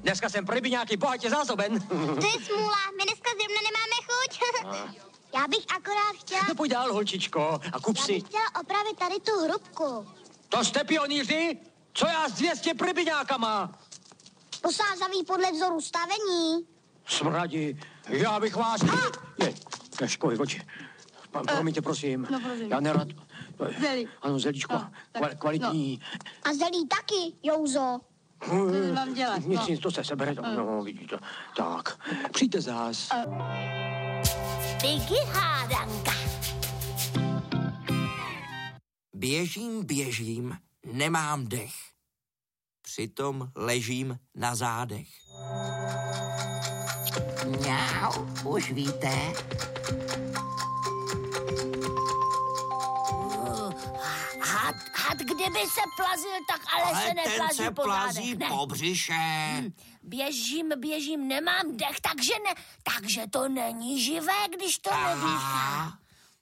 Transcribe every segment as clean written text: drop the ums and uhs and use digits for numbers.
Dneska jsem pro rybiňáky bohatě zásoben. To je smůla, my dneska zrovna nemáme chuť. Já bych akorát chtěla... No pojď dál, holčičko, a kup Já si. bych chtěla opravit tady tu hrubku. To jste pionýři? Co já s 200 rybiňákama? Posázaví podle vzoru stavení. Smradi, já bych vás... Je školy oči. Promiňte, prosím. No, prosím. Já nerad... Zelí. Ano, zelíčko. No, tak, Kvalitní. A zelí taky, Jouzo. Co mám dělat? Nic, to se sebere. No, vidíte. Tak, přijďte zás. Piggy hádanka. Běžím, nemám dech. Přitom ležím na zádech. Mňau, už víte? Had kdyby se plazil, tak ale se neplazí ten se po plazí zádech, ne. po břiše. Běžím, nemám dech, takže to není živé, když to nedýchá.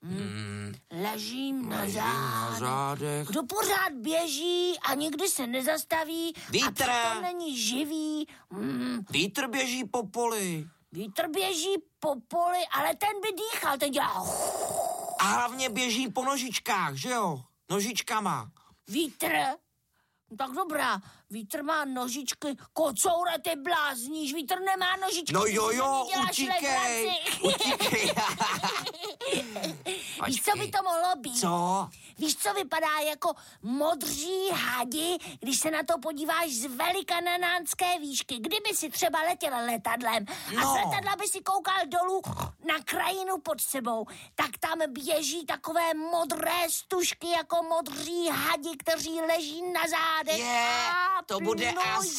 Ležím na zádech. Kdo pořád běží a nikdy se nezastaví Vítr. a přitom není živý. Vítr běží po poli. Vítr běží po poli, ale ten by dýchal, ten dělá... A hlavně běží po nožičkách, že jo? Nožičkama. Vítr? Tak dobrá, vítr má nožičky. Kocoure, ty blázníš, vítr nemá nožičky. No jo, utíkej. Víš, co by to mohlo být? Co? Víš, co vypadá jako modří hadi, když se na to podíváš z velikanánské výšky? Kdyby si třeba letěl letadlem a z letadla by si koukal dolů na krajinu pod sebou, tak tam běží takové modré stužky jako modří hadi, kteří leží na zádech. To bude asi